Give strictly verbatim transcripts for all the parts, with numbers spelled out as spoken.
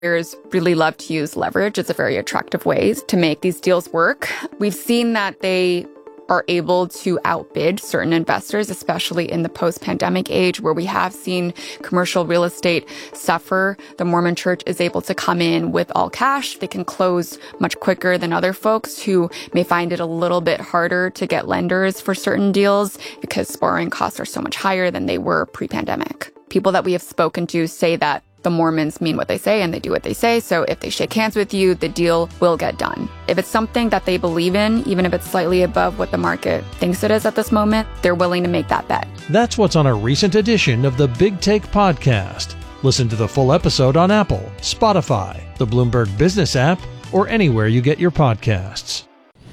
Buyers really love to use leverage. It's a very attractive way to make these deals work. We've seen that they are able to outbid certain investors, especially in the post-pandemic age where we have seen commercial real estate suffer. The Mormon Church is able to come in with all cash. They can close much quicker than other folks who may find it a little bit harder to get lenders for certain deals because borrowing costs are so much higher than they were pre-pandemic. People that we have spoken to say that the Mormons mean what they say and they do what they say. So if they shake hands with you, the deal will get done. If it's something that they believe in, even if it's slightly above what the market thinks it is at this moment, they're willing to make that bet. That's what's on a recent edition of the Big Take podcast. Listen to the full episode on Apple, Spotify, the Bloomberg Business app, or anywhere you get your podcasts.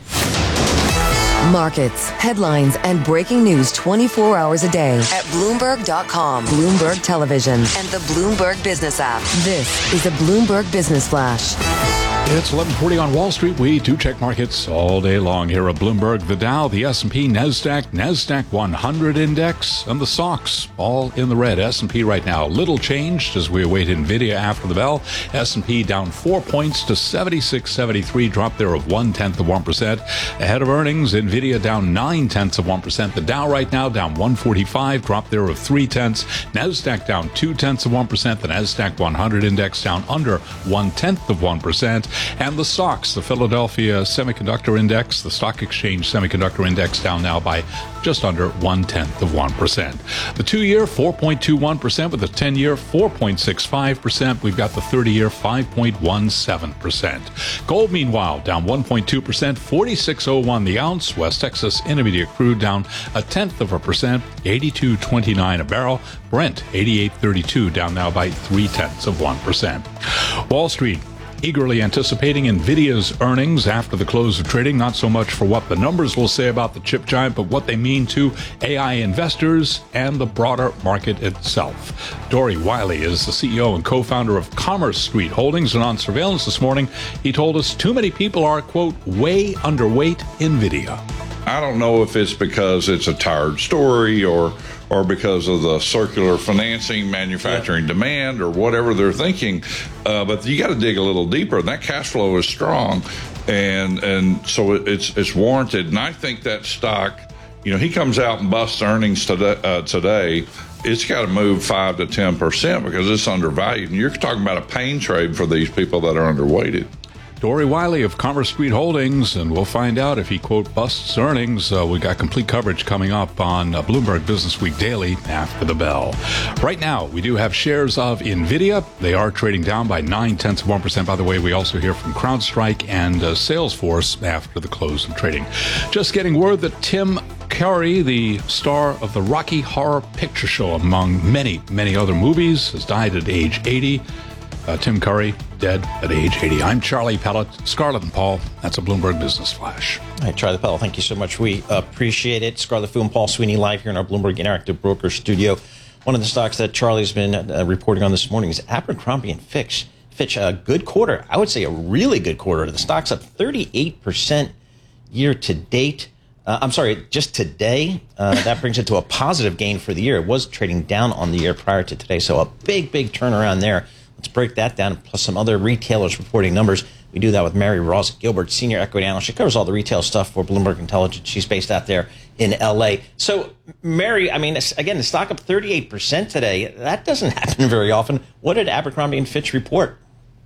Markets, headlines, and breaking news twenty-four hours a day at Bloomberg dot com, Bloomberg Television, and the Bloomberg Business app. This is a Bloomberg Business Flash. It's eleven forty on Wall Street. We do check markets all day long here at Bloomberg. The Dow, the S and P, NASDAQ, NASDAQ one hundred index, and the S O X all in the red. S and P right now, little changed as we await NVIDIA after the bell. S and P down four points to seventy-six seventy-three, drop there of one-tenth of one percent. Ahead of earnings, NVIDIA down nine-tenths of one percent. The Dow right now down one forty-five, drop there of three-tenths. NASDAQ down two-tenths of one percent. The NASDAQ one hundred index down under one-tenth of one percent. And the S O X, the Philadelphia Semiconductor Index, the Stock Exchange Semiconductor Index down now by just under one-tenth of one percent. The two-year, four point two one percent, with the ten-year, four point six five percent. We've got the thirty-year, five point one seven percent. Gold, meanwhile, down one point two percent, forty-six oh one the ounce. West Texas Intermediate crude down a tenth of a percent, eighty-two twenty-nine a barrel. Brent, eighty-eight thirty-two, down now by three-tenths of one percent. Wall Street eagerly anticipating NVIDIA's earnings after the close of trading, not so much for what the numbers will say about the chip giant, but what they mean to A I investors and the broader market itself. Dory Wiley is the C E O and co-founder of Commerce Street Holdings, and on Surveillance this morning, he told us too many people are, quote, way underweight NVIDIA. I don't know if it's because it's a tired story or or because of the circular financing, manufacturing yeah. demand, or whatever they're thinking. Uh, but you got to dig a little deeper. And that cash flow is strong, and and so it's it's warranted. And I think that stock, you know, he comes out and busts earnings today. Uh, today it's got to move five to ten percent because it's undervalued. And you're talking about a pain trade for these people that are underweighted. Dory Wiley of Commerce Street Holdings, and we'll find out if he, quote, busts earnings. Uh, we got complete coverage coming up on uh, Bloomberg Business Week Daily after the bell. Right now, we do have shares of NVIDIA. They are trading down by nine-tenths of one percent. By the way, we also hear from CrowdStrike and uh, Salesforce after the close of trading. Just getting word that Tim Curry, the star of the Rocky Horror Picture Show, among many, many other movies, has died at age eighty. Uh, Tim Curry, dead at age eighty. I'm Charlie Pellet, Scarlett and Paul. That's a Bloomberg Business Flash. All right, Charlie Pellet, thank you so much. We appreciate it. Scarlett Fu and Paul Sweeney live here in our Bloomberg Interactive Broker studio. One of the stocks that Charlie's been uh, reporting on this morning is Abercrombie and Fitch. Fitch, a good quarter. I would say a really good quarter. The stock's up thirty-eight percent year to date. Uh, I'm sorry, just today. Uh, that brings it to a positive gain for the year. It was trading down on the year prior to today, so a big, big turnaround there. Let's break that down, plus some other retailers reporting numbers. We do that with Mary Ross Gilbert, Senior Equity Analyst. She covers all the retail stuff for Bloomberg Intelligence. She's based out there in L A. So, Mary, I mean, again, the stock up thirty-eight percent today. That doesn't happen very often. What did Abercrombie and Fitch report?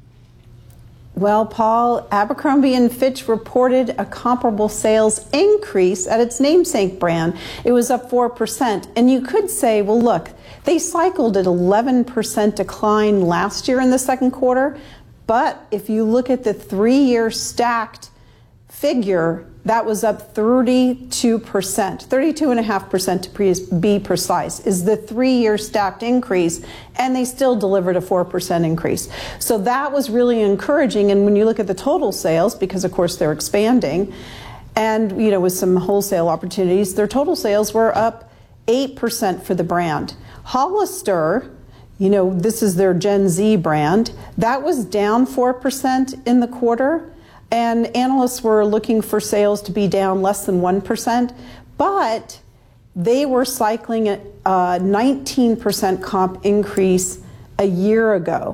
Well, Paul, Abercrombie and Fitch reported a comparable sales increase at its namesake brand. It was up four percent. And you could say, well, look, they cycled an eleven percent decline last year in the second quarter. But if you look at the three-year stacked figure, that was up thirty-two percent, thirty-two point five percent to be precise, is the three-year stacked increase, and they still delivered a four percent increase. So that was really encouraging, and when you look at the total sales, because of course they're expanding, and you know, with some wholesale opportunities, their total sales were up eight percent for the brand. Hollister, you know, this is their Gen Z brand, that was down four percent in the quarter. And analysts were looking for sales to be down less than one percent, but they were cycling a nineteen percent comp increase a year ago.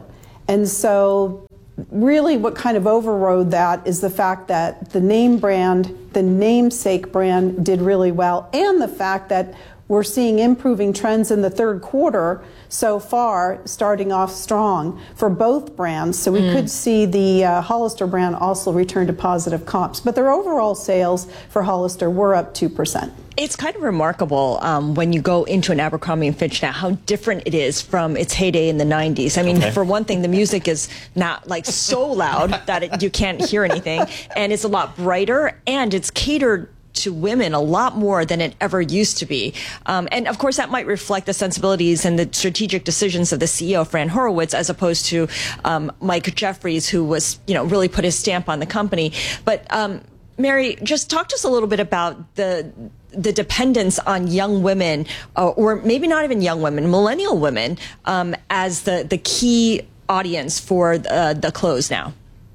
And so really what kind of overrode that is the fact that the name brand, the namesake brand did really well, and the fact that we're seeing improving trends in the third quarter so far, starting off strong for both brands. So we mm. could see the uh, Hollister brand also return to positive comps. But their overall sales for Hollister were up two percent. It's kind of remarkable um, when you go into an Abercrombie and Fitch now how different it is from its heyday in the nineties. I mean, okay. for one thing, the music is not like so loud that it, you can't hear anything, and it's a lot brighter, and it's catered to women a lot more than it ever used to be. Um, and of course, that might reflect the sensibilities and the strategic decisions of the C E O, Fran Horowitz, as opposed to um, Mike Jeffries, who was, you know, really put his stamp on the company. But um, Mary, just talk to us a little bit about the the dependence on young women, uh, or maybe not even young women, millennial women, um, as the, the key audience for uh, the clothes now.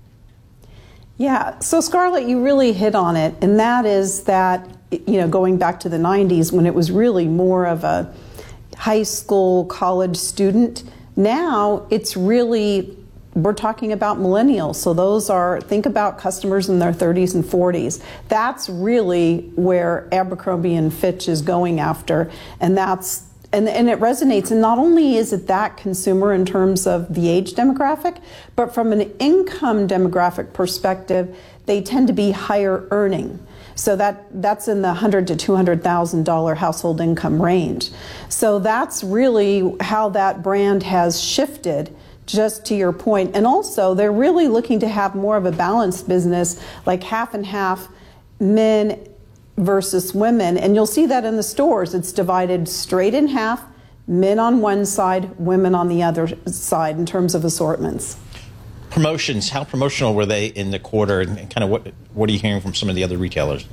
Yeah, so Scarlett, you really hit on it, and that is that, you know, going back to the nineties when it was really more of a high school, college student, now it's really, we're talking about millennials. So those are, think about customers in their thirties and forties. That's really where Abercrombie and Fitch is going after, and that's And, and it resonates, and not only is it that consumer in terms of the age demographic, but from an income demographic perspective, they tend to be higher earning. So that, that's in the one hundred thousand to two hundred thousand dollars household income range. So that's really how that brand has shifted, just to your point. And also, they're really looking to have more of a balanced business, like half and half men versus women, and you'll see that in the stores. It's divided straight in half, men on one side, women on the other side in terms of assortments. Promotions, how promotional were they in the quarter, and kind of what what are you hearing from some of the other retailers?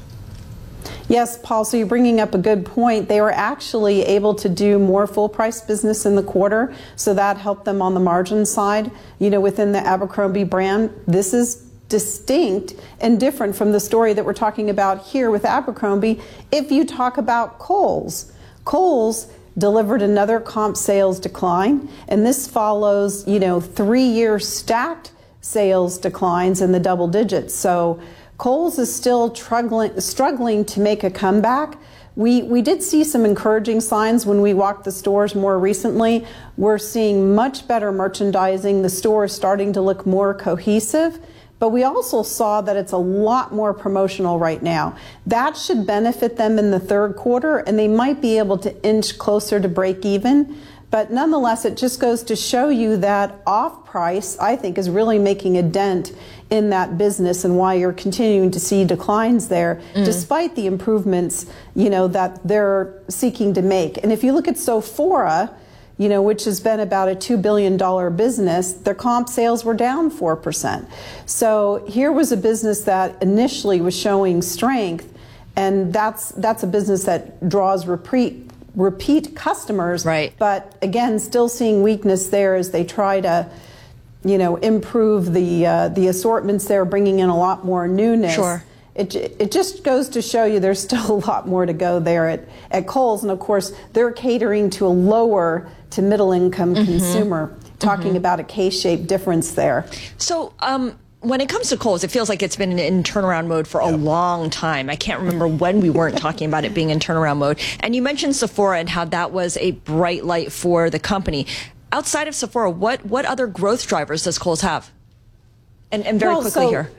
Yes, Paul, so you're bringing up a good point. They were actually able to do more full price business in the quarter, so that helped them on the margin side. You know, within the Abercrombie brand, this is distinct and different from the story that we're talking about here with Abercrombie. If you talk about Kohl's, Kohl's delivered another comp sales decline, and this follows, you know, three-year stacked sales declines in the double digits. So Kohl's is still struggling, struggling to make a comeback. We, we did see some encouraging signs when we walked the stores more recently. We're seeing much better merchandising. The store is starting to look more cohesive. But we also saw that it's a lot more promotional right now. That should benefit them in the third quarter, and they might be able to inch closer to break even. But nonetheless, it just goes to show you that off-price, I think, is really making a dent in that business, and why you're continuing to see declines there, mm. despite the improvements, you know, that they're seeking to make. And if you look at Sephora, you know, which has been about a two billion dollars business, their comp sales were down four percent. So here was a business that initially was showing strength, and that's that's a business that draws repeat repeat customers. Right. But again, still seeing weakness there as they try to, you know, improve the uh, the assortments there, bringing in a lot more newness. Sure. It, it just goes to show you there's still a lot more to go there at, at Kohl's. And of course, they're catering to a lower to middle income mm-hmm. consumer, talking mm-hmm. about a K-shaped difference there. So um, when it comes to Kohl's, it feels like it's been in turnaround mode for a long time. I can't remember when we weren't talking about it being in turnaround mode. And you mentioned Sephora and how that was a bright light for the company. Outside of Sephora, what, what other growth drivers does Kohl's have? And, and very well, quickly so, here.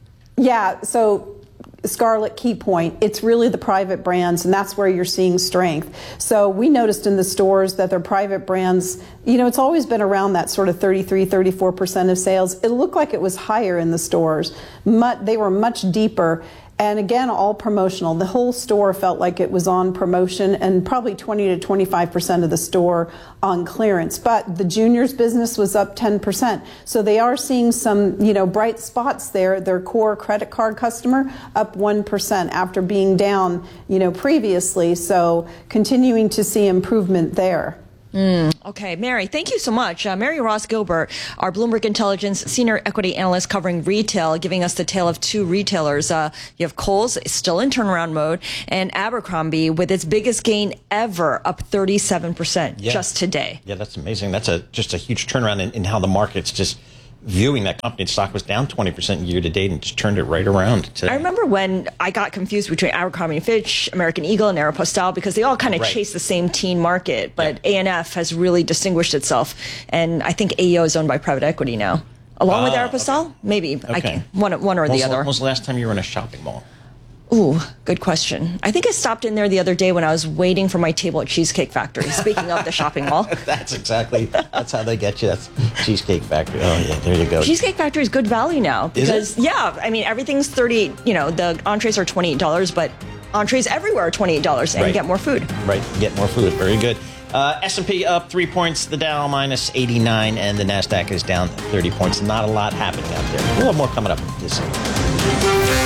Yeah, so Scarlett, key point, it's really the private brands, and that's where you're seeing strength. So we noticed in the stores that their private brands, you know, it's always been around that sort of thirty-three, thirty-four percent of sales. It looked like it was higher in the stores. Much, they were much deeper. And again, all promotional. The whole store felt like it was on promotion, and probably twenty to twenty-five percent of the store on clearance. But the juniors business was up ten percent. So they are seeing some, you know, bright spots there. Their core credit card customer up one percent after being down, you know, previously. So continuing to see improvement there. Mm, okay, Mary, thank you so much. Uh, Mary Ross Gilbert, our Bloomberg Intelligence Senior Equity Analyst covering retail, giving us the tale of two retailers. Uh, you have Kohl's, still in turnaround mode, and Abercrombie with its biggest gain ever, up thirty-seven percent yeah. just today. Yeah, that's amazing. That's a just a huge turnaround in, in how the market's just viewing that company. Its stock was down twenty percent year to date and just turned it right around today. I remember when I got confused between Abercrombie and Fitch, American Eagle, and Aeropostale because they all kind of right. chase the same teen market. But yeah. A and F has really distinguished itself. And I think A E O is owned by private equity now. Along uh, with Aeropostale? Okay. Maybe. Okay. I can, one, one or when the other. When was the last time you were in a shopping mall? Ooh, good question. I think I stopped in there the other day when I was waiting for my table at Cheesecake Factory. Speaking of the shopping mall. That's exactly, that's how they get you. That's Cheesecake Factory. Oh, yeah, there you go. Cheesecake Factory is good value now. Because, is it? Yeah, I mean, everything's thirty, you know, the entrees are twenty-eight dollars, but entrees everywhere are twenty-eight dollars, and right. you get more food. Right, you get more food. Very good. Uh, S and P up three points, the Dow minus eighty-nine, and the NASDAQ is down thirty points. Not a lot happening out there. We'll have more coming up this year.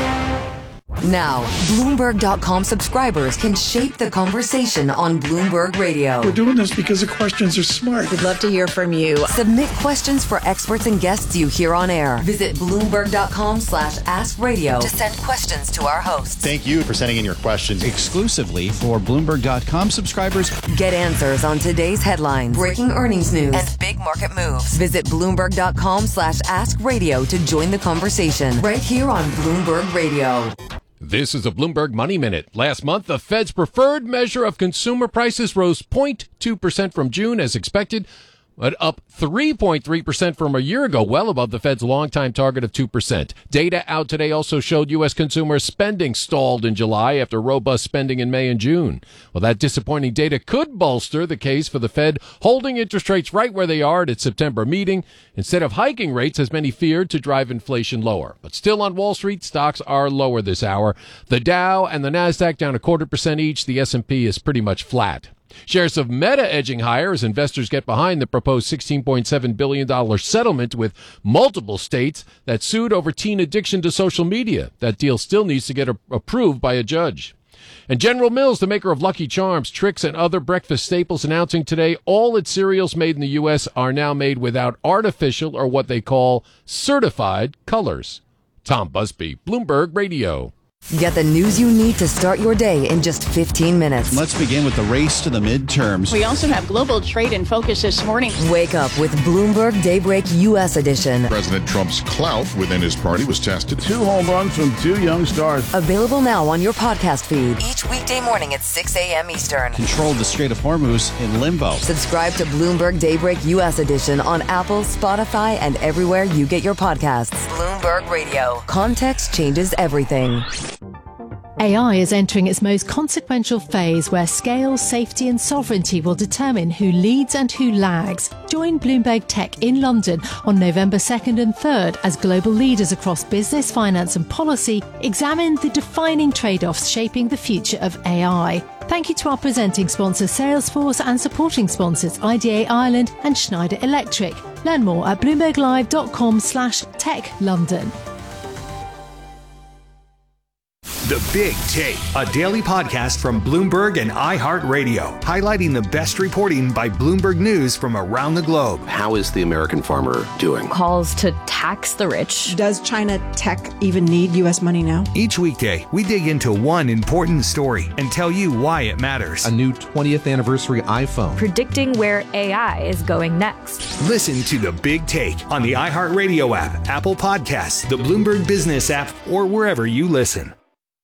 Now, Bloomberg dot com subscribers can shape the conversation on Bloomberg Radio. We're doing this because the questions are smart. We'd love to hear from you. Submit questions for experts and guests you hear on air. Visit Bloomberg dot com slash ask radio to send questions to our hosts. Thank you for sending in your questions exclusively for Bloomberg dot com subscribers. Get answers on today's headlines, breaking earnings news, and big market moves. Visit Bloomberg dot com slash ask radio to join the conversation right here on Bloomberg Radio. This is a Bloomberg Money Minute. Last month, the Fed's preferred measure of consumer prices rose zero point two percent from June as expected, but up three point three percent from a year ago, well above the Fed's longtime target of two percent. Data out today also showed U S consumer spending stalled in July after robust spending in May and June. Well, that disappointing data could bolster the case for the Fed holding interest rates right where they are at its September meeting, instead of hiking rates, as many feared, to drive inflation lower. But still on Wall Street, stocks are lower this hour. The Dow and the NASDAQ down a quarter percent each. The S and P is pretty much flat. Shares of Meta edging higher as investors get behind the proposed sixteen point seven billion dollars settlement with multiple states that sued over teen addiction to social media. That deal still needs to get a- approved by a judge. And General Mills, the maker of Lucky Charms, Trix, and other breakfast staples, announcing today all its cereals made in the U S are now made without artificial or what they call certified colors. Tom Busby, Bloomberg Radio. Get the news you need to start your day in just fifteen minutes. Let's begin with the race to the midterms. We also have global trade in focus this morning. Wake up with Bloomberg Daybreak U S edition. President Trump's clout within his party was tested. Two home runs from two young stars. Available now on your podcast feed. Each weekday morning at six a.m. Eastern. Controlled the Strait of Hormuz in limbo. Subscribe to Bloomberg Daybreak U S edition on Apple, Spotify, and everywhere you get your podcasts. Bloomberg Radio. Context changes everything. A I is entering its most consequential phase where scale, safety and sovereignty will determine who leads and who lags. Join Bloomberg Tech in London on November second and third as global leaders across business, finance and policy examine the defining trade-offs shaping the future of A I. Thank you to our presenting sponsor Salesforce and supporting sponsors I D A Ireland and Schneider Electric. Learn more at bloomberglive.com slash tech London. The Big Take, a daily podcast from Bloomberg and iHeartRadio, highlighting the best reporting by Bloomberg News from around the globe. How is the American farmer doing? Calls to tax the rich. Does China tech even need U S money now? Each weekday, we dig into one important story and tell you why it matters. A new twentieth anniversary iPhone. Predicting where A I is going next. Listen to The Big Take on the iHeartRadio app, Apple Podcasts, the Bloomberg Business app, or wherever you listen.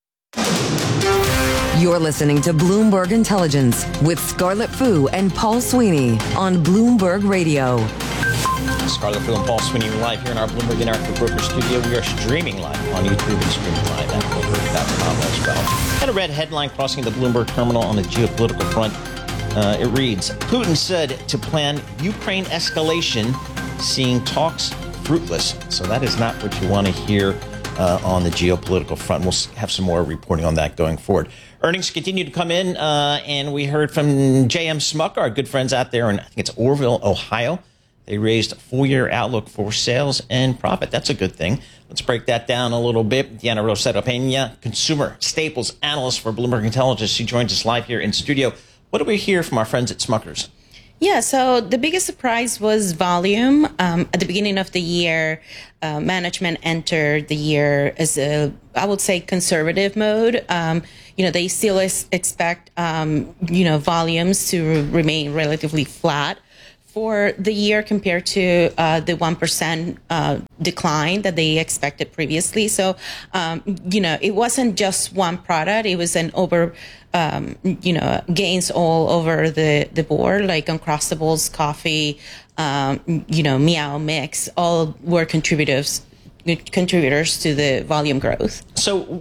You're listening to Bloomberg Intelligence with Scarlett Fu and Paul Sweeney on Bloomberg Radio. Scarlett Fu and Paul Sweeney live here in our Bloomberg Interactive Broker studio. We are streaming live on YouTube and streaming live at Bloomberg dot com as well. Got a red headline crossing the Bloomberg terminal on the geopolitical front. Uh, it reads, Putin said to plan Ukraine escalation, seeing talks fruitless. So that is not what you want to hear uh, on the geopolitical front. We'll have some more reporting on that going forward. Earnings continue to come in, uh, and we heard from J M Smucker, our good friends out there in, I think it's Orrville, Ohio. They raised a full-year outlook for sales and profit. That's a good thing. Let's break that down a little bit. Diana Rosetta Pena, consumer staples analyst for Bloomberg Intelligence. She joins us live here in studio. What do we hear from our friends at Smucker's? Yeah, so the biggest surprise was volume. Um, at the beginning of the year, uh, management entered the year as a, I would say, conservative mode. Um, you know, they still is, expect, um, you know, volumes to remain relatively flat for the year compared to uh, the one percent uh, decline that they expected previously. So, um, you know, it wasn't just one product. It was an over, um, you know, gains all over the, the board, like Uncrustables, coffee, um, you know, Meow Mix, all were contributors, contributors to the volume growth. So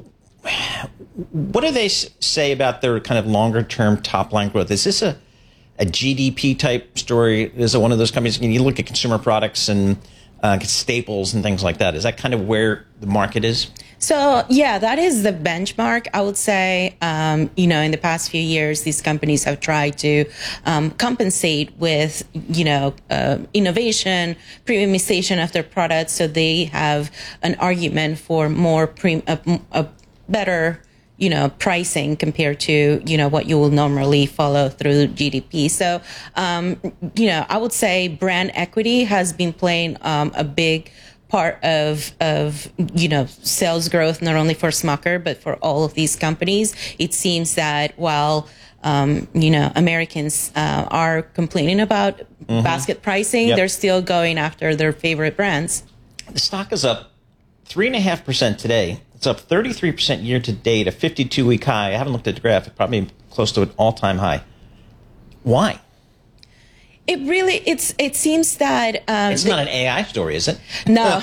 what do they say about their kind of longer term top line growth? Is this a a G D P type story? Is it one of those companies, you look at consumer products and uh, staples and things like that? Is that kind of where the market is? So, yeah, that is the benchmark. I would say, um, you know, in the past few years, these companies have tried to um, compensate with, you know, uh, innovation, premiumization of their products. So they have an argument for more, pre- a, a better you know, pricing compared to, you know, what you will normally follow through G D P. So, um, you know, I would say brand equity has been playing um, a big part of, of, you know, sales growth, not only for Smucker, but for all of these companies. It seems that while, um, you know, Americans uh, are complaining about mm-hmm. basket pricing, yep. they're still going after their favorite brands. The stock is up three and a half percent today. It's up thirty-three percent year to date, a fifty-two week high. I haven't looked at the graph, probably close to an all-time high. Why? It really, it's, it seems that... Um, it's not an A I story, is it? No.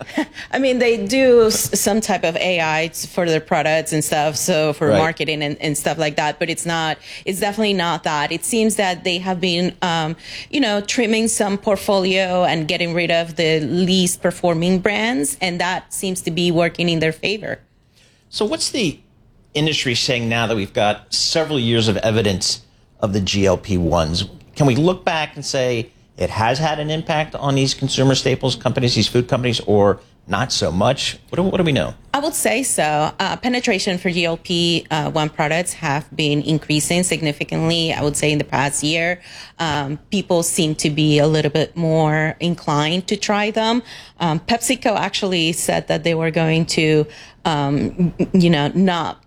I mean, they do s- some type of A I for their products and stuff, so for right. marketing and, and stuff like that, but it's not, it's definitely not that. It seems that they have been, um, you know, trimming some portfolio and getting rid of the least performing brands, and that seems to be working in their favor. So what's the industry saying now that we've got several years of evidence of the G L P ones? Can we look back and say it has had an impact on these consumer staples companies, these food companies, or not so much? What do, what do we know? I would say so. Uh, penetration for G L P one products have been increasing significantly, I would say, in the past year. Um, people seem to be a little bit more inclined to try them. Um, PepsiCo actually said that they were going to, um, you know, not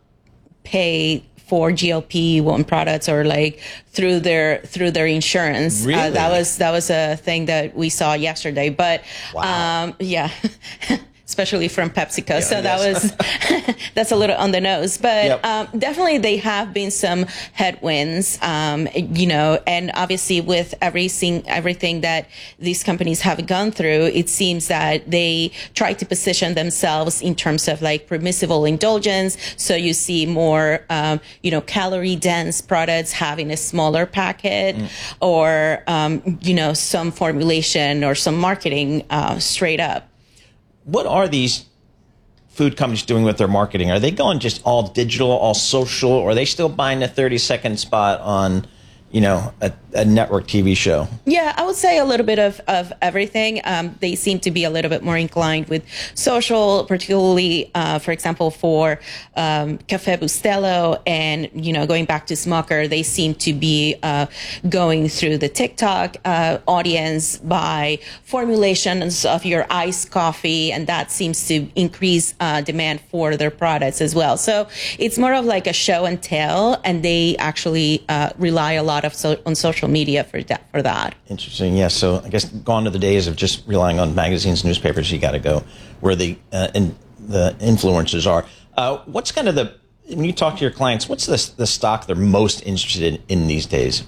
pay for G L P one products or like through their through their insurance. Really? Uh, that was that was a thing that we saw yesterday. But wow. um, yeah. Especially from PepsiCo. Yeah, so that yes. was, that's a little on the nose, but yep. um, definitely they have been some headwinds, um, you know, and obviously with everything, everything that these companies have gone through, it seems that they try to position themselves in terms of like permissible indulgence. So you see more, um, you know, calorie dense products having a smaller packet mm. or, um, you know, some formulation or some marketing uh, straight up. What are these food companies doing with their marketing? Are they going just all digital, all social, or are they still buying a thirty second spot on, you know, a, a network T V show? Yeah, I would say a little bit of, of everything. Um, they seem to be a little bit more inclined with social, particularly, uh, for example, for um, Café Bustelo and, you know, going back to Smucker, they seem to be uh, going through the TikTok uh, audience by formulations of your iced coffee, and that seems to increase uh, demand for their products as well. So it's more of like a show and tell, and they actually uh, rely a lot of so, on social media for that. For that. Interesting. Yeah. So I guess gone are the days of just relying on magazines, newspapers. You got to go where the uh, in, the influencers are. Uh, what's kind of the when you talk to your clients? What's the the stock they're most interested in, in these days?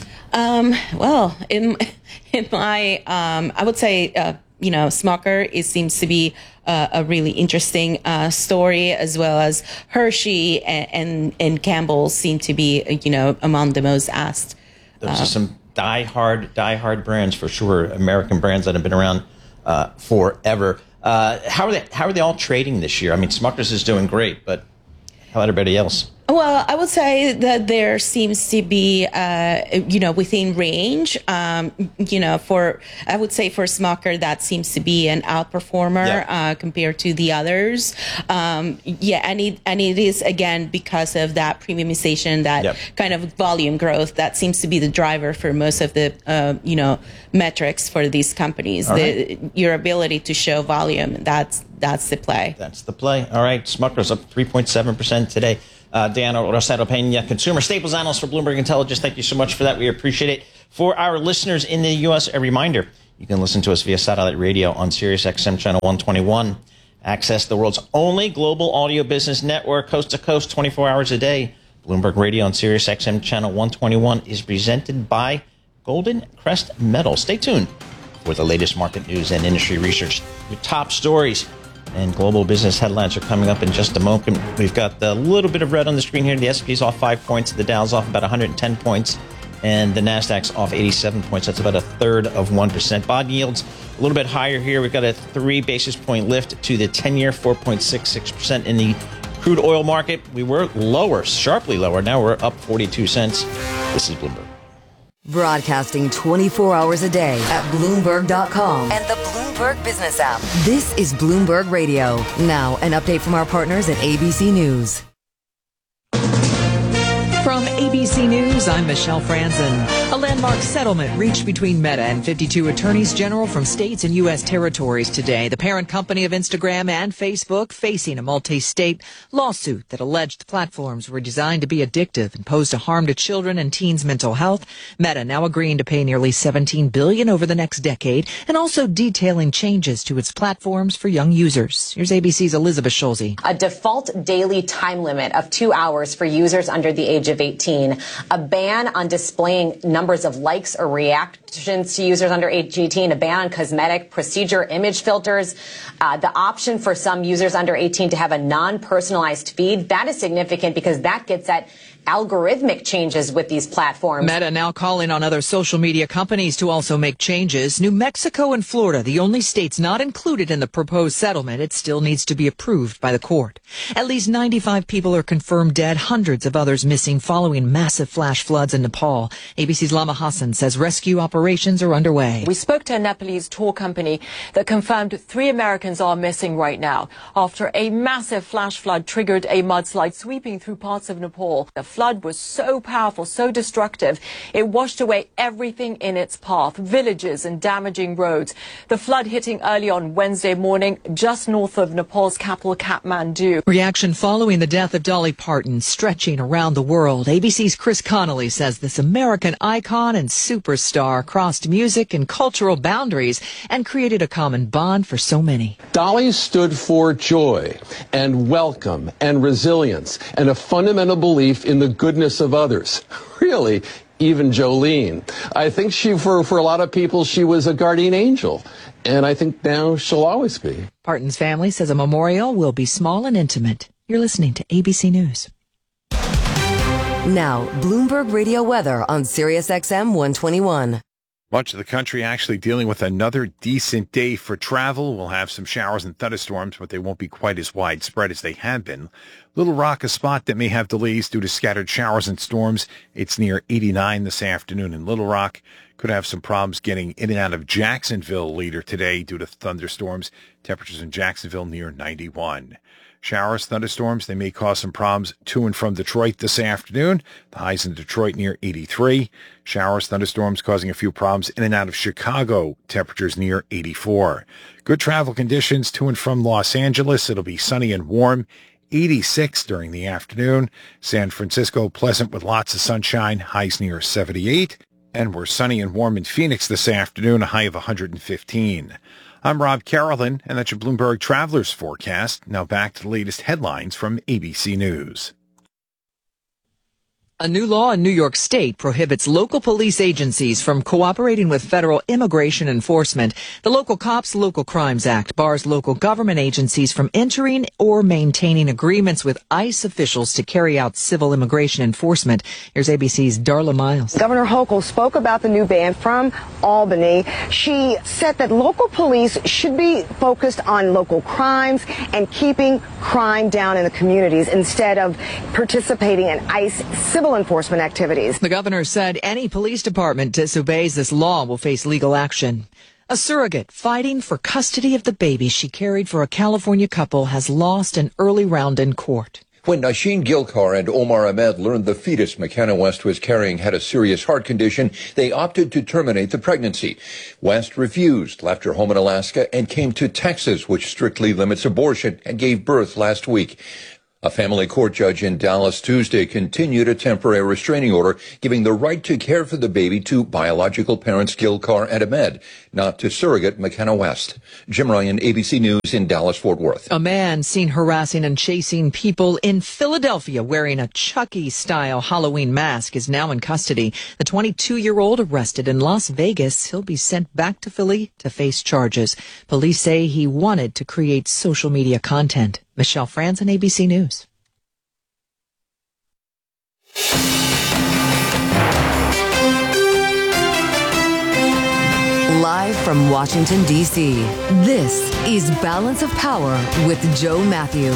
Um, well, in in my um, I would say uh, you know Smucker it seems to be uh, a really interesting uh, story, as well as Hershey and, and and Campbell seem to be you know among the most asked. Those uh, are some die-hard, die-hard brands for sure. American brands that have been around uh, forever. Uh, how are they? How are they all trading this year? I mean, Smucker's is doing great, but how about everybody else? Well, I would say that there seems to be, uh, you know, within range. Um, you know, for I would say for Smucker, that seems to be an outperformer yeah. uh, compared to the others. Um, yeah, and it and it is again because of that premiumization, that yep. kind of volume growth that seems to be the driver for most of the, uh, you know, metrics for these companies. The, right. Your ability to show volume, that's that's the play. That's the play. All right, Smucker's up three point seven percent today. Uh, Diana Rosado Pena, consumer staples analyst for Bloomberg Intelligence. Thank you so much for that. We appreciate it. For our listeners in the U S, a reminder, you can listen to us via satellite radio on Sirius X M channel one twenty-one. Access the world's only global audio business network, coast to coast, twenty-four hours a day. Bloomberg Radio on Sirius X M channel one twenty-one is presented by Golden Crest Metal. Stay tuned for the latest market news and industry research. Your top stories and global business headlines are coming up in just a moment. We've got a little bit of red on the screen here. The S and P's off five points. The Dow's off about one hundred ten points. And the Nasdaq's off eighty-seven points. That's about a third of one percent. Bond yields a little bit higher here. We've got a three basis point lift to the ten-year, four point six six percent in the crude oil market. We were lower, sharply lower. Now we're up forty-two cents. This is Bloomberg. Broadcasting twenty-four hours a day at Bloomberg dot com and the Bloomberg Business app. This is Bloomberg Radio. Now, an update from our partners at A B C News. From A B C News, I'm Michelle Franzen. A landmark settlement reached between Meta and fifty-two attorneys general from states and U S territories today. The parent company of Instagram and Facebook facing a multi-state lawsuit that alleged the platforms were designed to be addictive and pose a harm to children and teens' mental health. Meta now agreeing to pay nearly seventeen billion dollars over the next decade and also detailing changes to its platforms for young users. Here's A B C's Elizabeth Schulze. A default daily time limit of two hours for users under the age of eighteen, a ban on displaying numbers of likes or reactions to users under age eighteen, a ban on cosmetic procedure image filters, uh, the option for some users under eighteen to have a non-personalized feed. That is significant because that gets at algorithmic changes with these platforms. Meta now calling on other social media companies to also make changes. New Mexico and Florida, the only states not included in the proposed settlement. It still needs to be approved by the court. At least ninety-five people are confirmed dead, hundreds of others missing following massive flash floods in Nepal. A B C's Lama Hassan says rescue operations are underway. We spoke to a Nepalese tour company that confirmed three Americans are missing right now after a massive flash flood triggered a mudslide sweeping through parts of Nepal. The flood was so powerful, so destructive, it washed away everything in its path, villages and damaging roads. The flood hitting early on Wednesday morning just north of Nepal's capital, Kathmandu. Reaction following the death of Dolly Parton stretching around the world. A B C's Chris Connolly says this American icon and superstar crossed music and cultural boundaries and created a common bond for so many. Dolly stood for joy and welcome and resilience and a fundamental belief in the goodness of others. Really, even Jolene. I think she, for, for a lot of people, she was a guardian angel. And I think now she'll always be. Parton's family says a memorial will be small and intimate. You're listening to A B C News. Now, Bloomberg Radio weather on Sirius X M one twenty-one. Much of the country actually dealing with another decent day for travel. We'll have some showers and thunderstorms, but they won't be quite as widespread as they have been. Little Rock, a spot that may have delays due to scattered showers and storms. It's near eighty-nine this afternoon in Little Rock. Could have some problems getting in and out of Jacksonville later today due to thunderstorms. Temperatures in Jacksonville near ninety-one. Showers, thunderstorms, they may cause some problems to and from Detroit this afternoon. The highs in Detroit near eighty-three. Showers, thunderstorms causing a few problems in and out of Chicago. Temperatures near eighty-four. Good travel conditions to and from Los Angeles. It'll be sunny and warm. eighty-six during the afternoon. San Francisco, pleasant with lots of sunshine. Highs near seventy-eight. And we're sunny and warm in Phoenix this afternoon. A high of one hundred fifteen. I'm Rob Carolyn, and that's your Bloomberg Travelers Forecast. Now back to the latest headlines from A B C News. A new law in New York State prohibits local police agencies from cooperating with federal immigration enforcement. The Local Cops, Local Crimes Act bars local government agencies from entering or maintaining agreements with ICE officials to carry out civil immigration enforcement. Here's A B C's Darla Miles. Governor Hochul spoke about the new ban from Albany. She said that local police should be focused on local crimes and keeping crime down in the communities instead of participating in ICE civil enforcement activities. The governor said any police department disobeys this law will face legal action. A surrogate fighting for custody of the baby she carried for a California couple has lost an early round in court. When Naishin Gilkar and Omar Ahmed learned the fetus McKenna West was carrying had a serious heart condition, they opted to terminate the pregnancy. West refused, left her home in Alaska, and came to Texas, which strictly limits abortion, and gave birth last week. A family court judge in Dallas Tuesday continued a temporary restraining order giving the right to care for the baby to biological parents Gilkar and Ahmed, not to surrogate McKenna West. Jim Ryan, A B C News in Dallas-Fort Worth. A man seen harassing and chasing people in Philadelphia wearing a Chucky-style Halloween mask is now in custody. The twenty-two-year-old arrested in Las Vegas. He'll be sent back to Philly to face charges. Police say he wanted to create social media content. Michelle Franzen, A B C News. Live from Washington, D C, this is Balance of Power with Joe Matthew.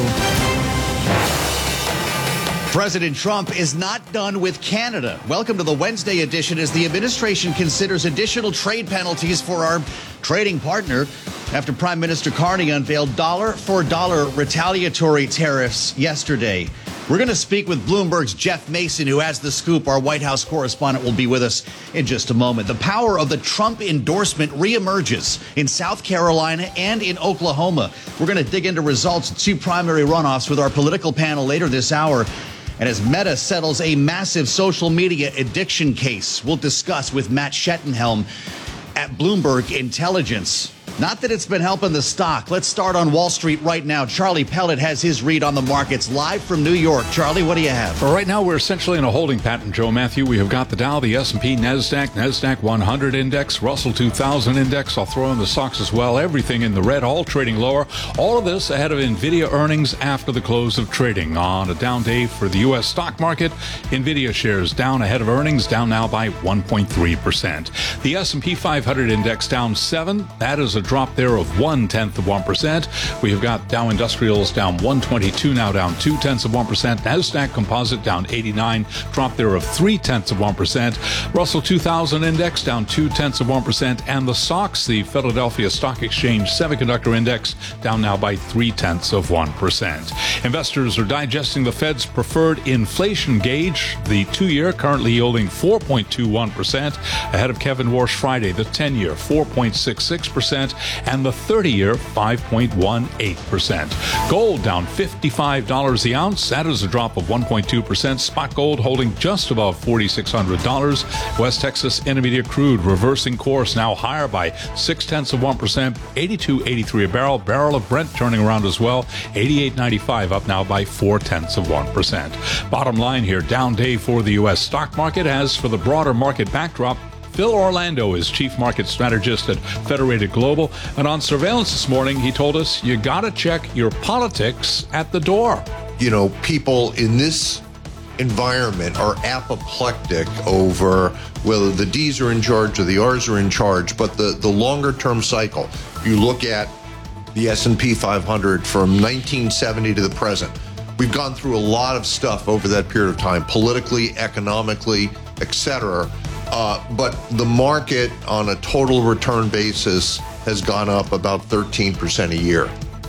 President Trump is not done with Canada. Welcome to the Wednesday edition as the administration considers additional trade penalties for our trading partner after Prime Minister Carney unveiled dollar-for-dollar retaliatory tariffs yesterday. We're going to speak with Bloomberg's Jeff Mason, who has the scoop. Our White House correspondent will be with us in just a moment. The power of the Trump endorsement reemerges in South Carolina and in Oklahoma. We're going to dig into results of two primary runoffs with our political panel later this hour. And as Meta settles a massive social media addiction case, we'll discuss with Matt Schettenhelm at Bloomberg Intelligence. Not that it's been helping the stock. Let's start on Wall Street right now. Charlie Pellet has his read on the markets live from New York. Charlie, what do you have? Well, right now, we're essentially in a holding pattern, Joe Matthew. We have got the Dow, the S and P, NASDAQ, NASDAQ one hundred index, Russell two thousand index. I'll throw in the stocks as well. Everything in the red, all trading lower. All of this ahead of NVIDIA earnings after the close of trading. On a down day for the U S stock market, NVIDIA shares down ahead of earnings, down now by one point three percent. The S and P five hundred index down seven. That is a drop there of one-tenth of one percent. We have got Dow Industrials down one twenty-two, now down two-tenths of one percent. NASDAQ Composite down eighty-nine, drop there of three-tenths of one percent. Russell two thousand index down two-tenths of one percent. And the S O X, the Philadelphia Stock Exchange Semiconductor Index, down now by three-tenths of one percent. Investors are digesting the Fed's preferred inflation gauge. The two-year currently yielding four point two one percent, ahead of Kevin Warsh Friday, the ten-year four point six six percent, and the thirty-year five point one eight percent. Gold down fifty-five dollars the ounce. That is a drop of one point two percent. Spot gold holding just above four thousand six hundred dollars. West Texas Intermediate crude reversing course, now higher by six-tenths of one percent. eighty-two eighty-three a barrel. Barrel of Brent turning around as well. eighty-eight ninety-five up now by four-tenths of one percent. Bottom line here, down day for the U S stock market. As for the broader market backdrop, Phil Orlando is chief market strategist at Federated Global. And on surveillance this morning, he told us you got to check your politics at the door. You know, people in this environment are apoplectic over whether the D's are in charge or the R's are in charge. But the, the longer term cycle, you look at the S and P five hundred from nineteen seventy to the present. We've gone through a lot of stuff over that period of time, politically, economically, et cetera. Uh, but the market on a total return basis has gone up about thirteen percent a year.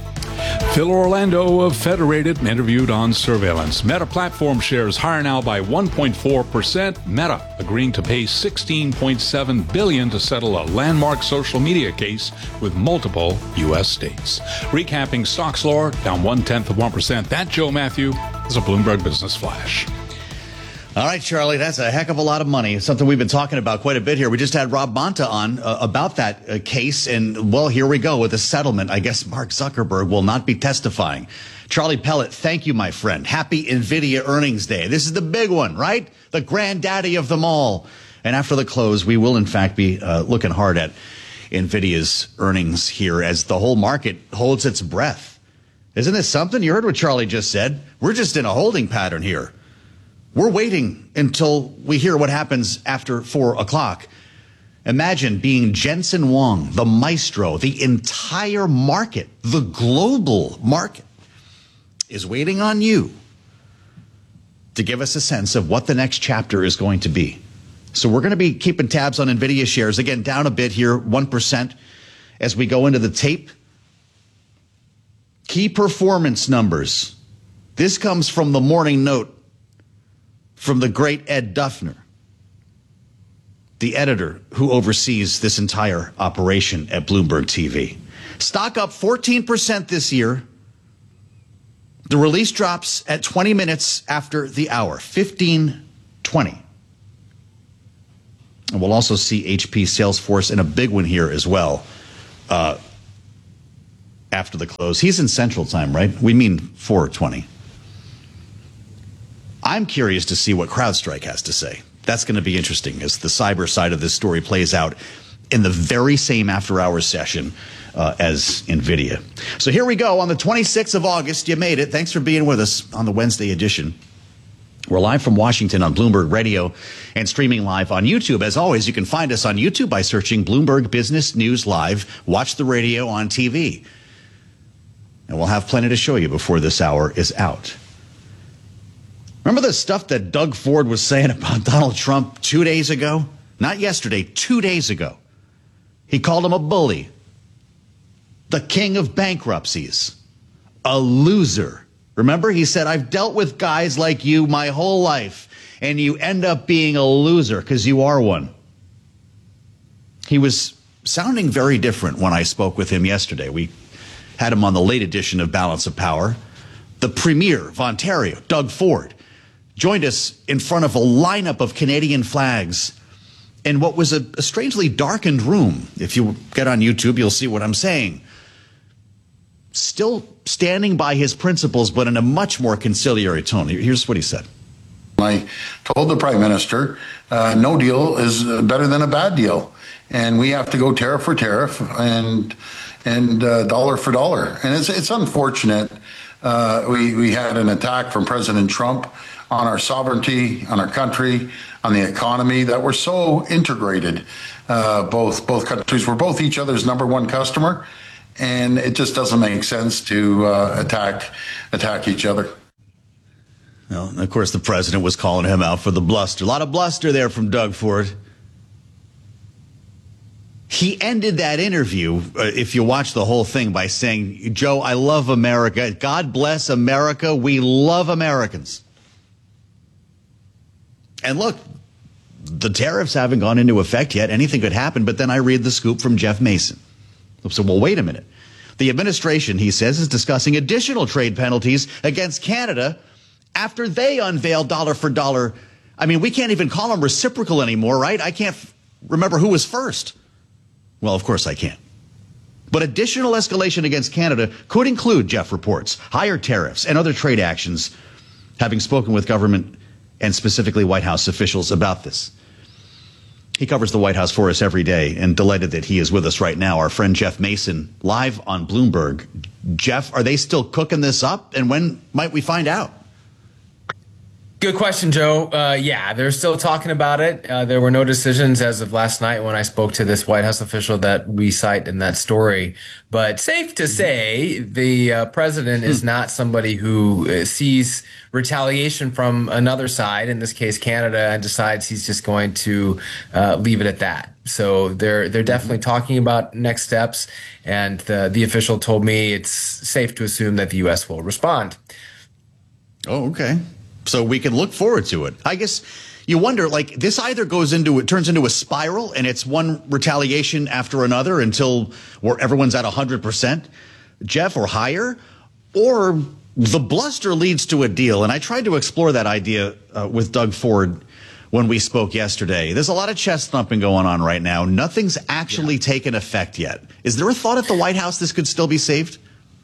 Phil Orlando of Federated, interviewed on surveillance. Meta platform shares higher now by one point four percent. Meta agreeing to pay sixteen point seven billion dollars to settle a landmark social media case with multiple U S states. Recapping stocks lower, down one-tenth of one percent. That, Joe Matthew, is a Bloomberg Business Flash. All right, Charlie, that's a heck of a lot of money. Something we've been talking about quite a bit here. We just had Rob Bonta on uh, about that uh, case. And, well, here we go with the settlement. I guess Mark Zuckerberg will not be testifying. Charlie Pellet, thank you, my friend. Happy NVIDIA earnings day. This is the big one, right? The granddaddy of them all. And after the close, we will, in fact, be uh, looking hard at NVIDIA's earnings here as the whole market holds its breath. Isn't this something? You heard what Charlie just said. We're just in a holding pattern here. We're waiting until we hear what happens after four o'clock. Imagine being Jensen Huang, the maestro, the entire market, the global market is waiting on you to give us a sense of what the next chapter is going to be. So we're going to be keeping tabs on NVIDIA shares. Again, down a bit here, one percent as we go into the tape. Key performance numbers. This comes from the Morning Note from the great Ed Duffner, the editor who oversees this entire operation at Bloomberg T V. Stock up fourteen percent this year. The release drops at twenty minutes after the hour, fifteen twenty. And we'll also see H P, Salesforce, and a big one here as well uh, after the close. He's in Central Time, right? We mean four twenty. I'm curious to see what CrowdStrike has to say. That's going to be interesting as the cyber side of this story plays out in the very same after-hours session uh, as NVIDIA. So here we go on the twenty-sixth of August. You made it. Thanks for being with us on the Wednesday edition. We're live from Washington on Bloomberg Radio and streaming live on YouTube. As always, you can find us on YouTube by searching Bloomberg Business News Live. Watch the radio on T V. And we'll have plenty to show you before this hour is out. Remember the stuff that Doug Ford was saying about Donald Trump two days ago? Not yesterday, two days ago. He called him a bully, the king of bankruptcies, a loser. Remember, he said, I've dealt with guys like you my whole life, and you end up being a loser because you are one. He was sounding very different when I spoke with him yesterday. We had him on the late edition of Balance of Power. The Premier of Ontario, Doug Ford, joined us in front of a lineup of Canadian flags in what was a, a strangely darkened room. If you get on YouTube, you'll see what I'm saying. Still standing by his principles, but in a much more conciliatory tone. Here's what he said. I told the Prime Minister, uh, no deal is better than a bad deal. And we have to go tariff for tariff and and uh, dollar for dollar. And it's, it's unfortunate. Uh, we, we had an attack from President Trump on our sovereignty, on our country, on the economy, that we're so integrated. Uh, both both countries were both each other's number one customer, and it just doesn't make sense to uh, attack attack each other. Well, and of course, the president was calling him out for the bluster. A lot of bluster there from Doug Ford. He ended that interview, uh, if you watch the whole thing, by saying, Joe, I love America. God bless America. We love Americans. And look, the tariffs haven't gone into effect yet. Anything could happen. But then I read the scoop from Jeff Mason. So, well, wait a minute. The administration, he says, is discussing additional trade penalties against Canada after they unveil dollar for dollar. I mean, we can't even call them reciprocal anymore, right? I can't f- remember who was first. Well, of course I can't. But additional escalation against Canada could include, Jeff reports, higher tariffs and other trade actions, having spoken with government and specifically White House officials about this. He covers the White House for us every day, and delighted that he is with us right now. Our friend Jeff Mason, live on Bloomberg. Jeff, are they still cooking this up, and when might we find out? Good question, Joe. Uh, yeah, they're still talking about it. Uh, there were no decisions as of last night when I spoke to this White House official that we cite in that story. But safe to say, the uh, president is not somebody who uh, sees retaliation from another side, in this case Canada, and decides he's just going to uh, leave it at that. So they're they're definitely talking about next steps, and the, the official told me it's safe to assume that the U S will respond. Oh, okay. So we can look forward to it. I guess you wonder, like, this either goes into, it turns into a spiral, and it's one retaliation after another until where everyone's at one hundred percent, Jeff, or higher, or the bluster leads to a deal. And I tried to explore that idea uh, with Doug Ford when we spoke yesterday. There's a lot of chest thumping going on right now. Nothing's actually yeah. taken effect yet. Is there a thought at the White House this could still be saved?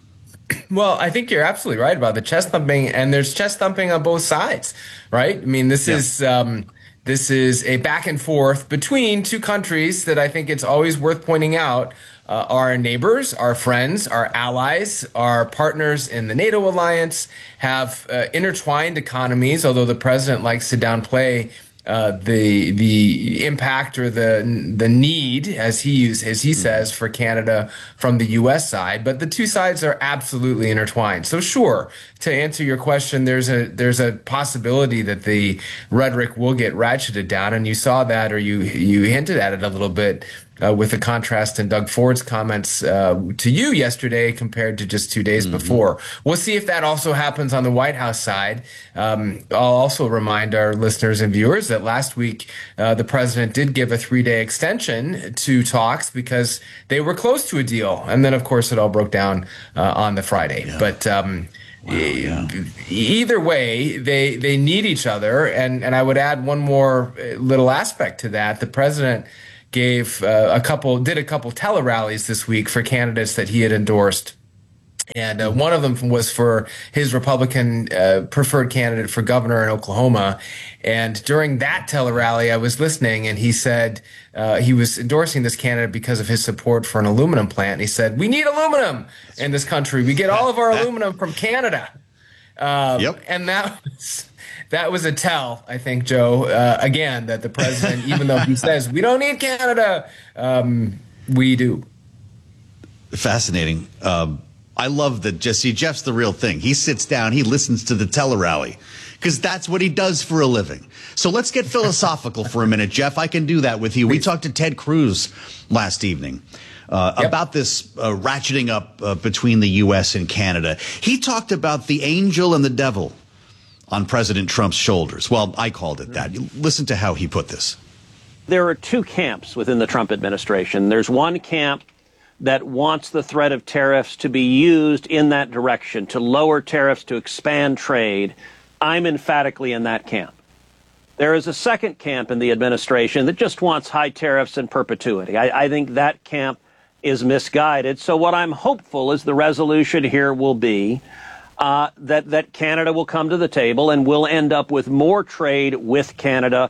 Well, I think you're absolutely right about the chest thumping, and there's chest thumping on both sides, right? I mean, this yeah. is um, this is a back and forth between two countries that I think it's always worth pointing out uh, are neighbors, our friends, our allies, our partners in the NATO alliance, have uh, intertwined economies, although the president likes to downplay Uh, the the impact or the the need, as he use, as he says, for Canada from the U S side, but the two sides are absolutely intertwined. So sure, to answer your question, there's a there's a possibility that the rhetoric will get ratcheted down, and you saw that, or you you hinted at it a little bit uh, with the contrast in Doug Ford's comments uh, to you yesterday compared to just two days mm-hmm. before. We'll see if that also happens on the White House side. Um, I'll also remind our listeners and viewers that last week uh, the president did give a three-day extension to talks because they were close to a deal, and then of course it all broke down uh, on the Friday. Yeah. But um, wow, yeah. either way, they they need each other, and and I would add one more little aspect to that. The president gave uh, a couple, did a couple tele-rallies this week for candidates that he had endorsed. And uh, one of them was for his Republican uh, preferred candidate for governor in Oklahoma. And during that tele-rally, I was listening, and he said uh, he was endorsing this candidate because of his support for an aluminum plant. And he said, we need aluminum in this country. We get all of our aluminum from Canada. Um, yep. And that was... That was a tell, I think, Joe, uh, again, that the president, even though he says we don't need Canada, um, we do. Fascinating. Um, I love that. Just see, Jeff's the real thing. He sits down, he listens to the tele-rally, because that's what he does for a living. So let's get philosophical for a minute, Jeff. I can do that with you. We talked to Ted Cruz last evening. Uh, yep. About this uh, ratcheting up uh, between the U S and Canada. He talked about the angel and the devil on President Trump's shoulders. Well, I called it that. Listen to how he put this. There are two camps within the Trump administration. There's one camp that wants the threat of tariffs to be used in that direction, to lower tariffs, to expand trade. I'm emphatically in that camp. There is a second camp in the administration that just wants high tariffs in perpetuity. I, I think that camp is misguided. So what I'm hopeful is the resolution here will be Uh, that, that Canada will come to the table and we'll end up with more trade with Canada.